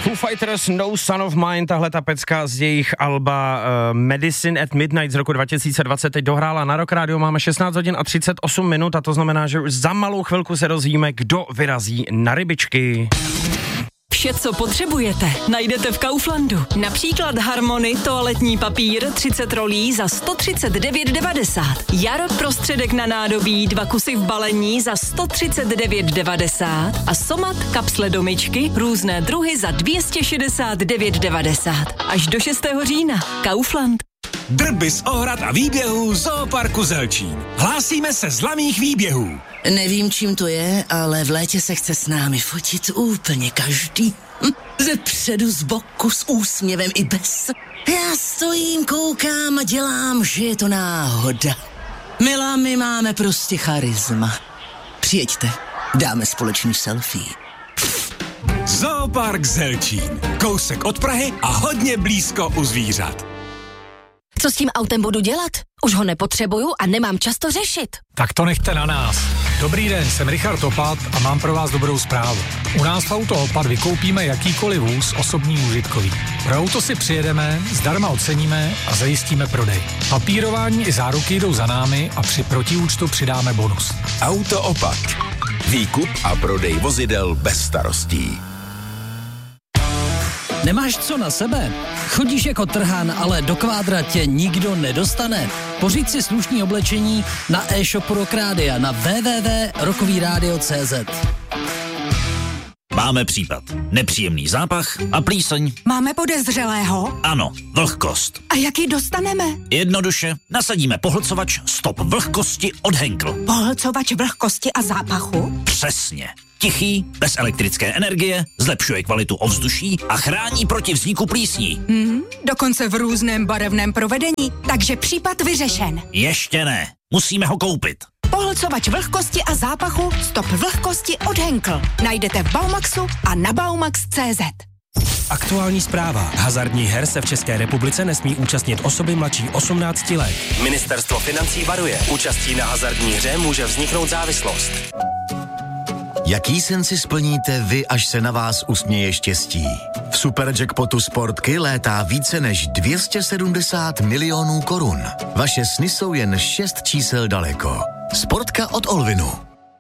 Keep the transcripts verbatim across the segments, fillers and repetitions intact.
Foo Fighters, No Son of Mine, tahle ta pecka z jejich alba uh, Medicine at Midnight z roku dva tisíce dvacet teď dohrála na Rock Radio. Máme šestnáct hodin a třicet osm minut a to znamená, že už za malou chvilku se dozvíme, kdo vyrazí na rybičky. Vše, co potřebujete, najdete v Kauflandu. Například Harmony toaletní papír třicet rolí za sto třicet devět devadesát. Jar prostředek na nádobí dva kusy v balení za sto třicet devět devadesát a Somat kapsle do myčky různé druhy za dvě stě šedesát devět devadesát. Až do šestého října. Kaufland. Drby z ohrad a výběhů Zooparku Zelčín. Hlásíme se z laných výběhů. Nevím, čím to je, ale v létě se chce s námi fotit úplně každý. Hm, ze předu, z boku, s úsměvem i bez. Já stojím, koukám a dělám, že je to náhoda. Milá, my máme prostě charisma. Přijeďte, dáme společný selfie. Zoopark Zelčín. Kousek od Prahy a hodně blízko u zvířat. Co s tím autem budu dělat? Už ho nepotřebuju a nemám čas to řešit. Tak to nechte na nás. Dobrý den, jsem Richard Opat a mám pro vás dobrou zprávu. U nás v Auto Opat vykoupíme jakýkoliv vůz osobní užitkový. Pro auto si přijedeme, zdarma oceníme a zajistíme prodej. Papírování i záruky jdou za námi a při protiúčtu přidáme bonus. Auto Opat. Výkup a prodej vozidel bez starostí. Nemáš co na sebe? Chodíš jako trhan, ale do kvádra tě nikdo nedostane. Pořiď si slušný oblečení na e-shopu Rock Rádia na w w w tečka rockový rádio tečka c z. Máme případ. Nepříjemný zápach a plíseň. Máme podezřelého? Ano, vlhkost. A jak ji dostaneme? Jednoduše, nasadíme pohlcovač Stop vlhkosti od Henkel. Pohlcovač vlhkosti a zápachu? Přesně. Tichý, bez elektrické energie, zlepšuje kvalitu ovzduší a chrání proti vzniku plísní. Hmm, dokonce v různém barevném provedení, takže případ vyřešen. Ještě ne, musíme ho koupit. Pohlcovač vlhkosti a zápachu Stop vlhkosti od Henkel. Najdete v Baumaxu a na baumax tečka cé zet. Aktuální zpráva. Hazardních her se v České republice nesmí účastnit osoby mladší osmnácti let. Ministerstvo financí varuje. Účastí na hazardní hře může vzniknout závislost. Jaký sen si splníte vy, až se na vás usměje štěstí? V Superjackpotu Sportky létá více než dvě stě sedmdesát milionů korun. Vaše sny jsou jen šest čísel daleko. Sportka od Olvinu.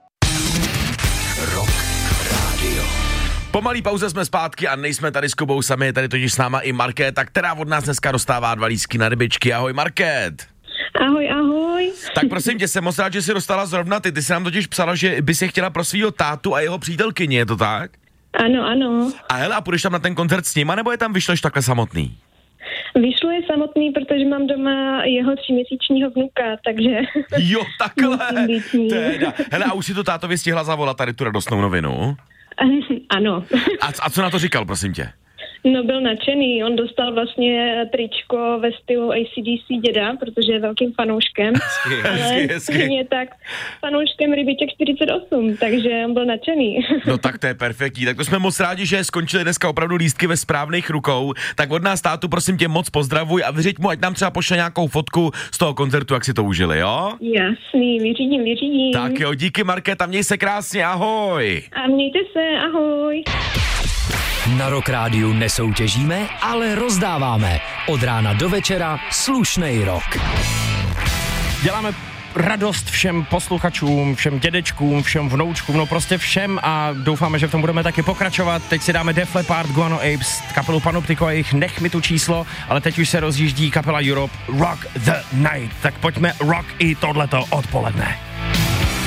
Rock Radio. Po malý pauze jsme zpátky a nejsme tady s Kubou sami, je tady totiž s náma i Markéta, která od nás dneska dostává dva lístky na rybičky. Ahoj Markét. Ahoj, ahoj. Tak prosím tě, jsem moc rád, že jsi dostala zrovna ty. Ty jsi nám totiž psala, že by si chtěla pro svýho tátu a jeho přítelkyni, je to tak? Ano, ano. A hele, a půjdeš tam na ten koncert s nima, nebo je tam vyšleš takhle samotný? Vyšlo je samotný, protože mám doma jeho tříměsíčního vnuka, takže... Jo, takhle. Teda. Hele, a už si to tátovi stihla zavolat tady tu radostnou novinu? Ano. A, a co na to říkal, prosím tě? No, byl nadšený, on dostal vlastně tričko ve stylu A C D C děda, protože je velkým fanouškem, ale stejně tak fanouškem Rybiček čtyřicet osm, takže on byl nadšený. No tak to je perfektní, tak to jsme moc rádi, že skončili dneska opravdu lístky ve správných rukou, tak od nás tátu prosím tě moc pozdravuj a vyřiď mu, ať nám třeba pošle nějakou fotku z toho koncertu, jak si to užili, jo? Jasný, vyřídím, vyřídím. Tak jo, díky Markéta, měj se krásně, ahoj. A mějte se, ahoj. Na Rock Rádiu nesoutěžíme, ale rozdáváme. Od rána do večera slušnej rock. Děláme radost všem posluchačům, všem dědečkům, všem vnoučkům, no prostě všem a doufáme, že v tom budeme taky pokračovat. Teď si dáme Def Leppard, Guano Apes, kapelu Panoptico a jejich Nech mi tu číslo, ale teď už se rozjíždí kapela Europe Rock the Night. Tak pojďme rock i tohleto odpoledne.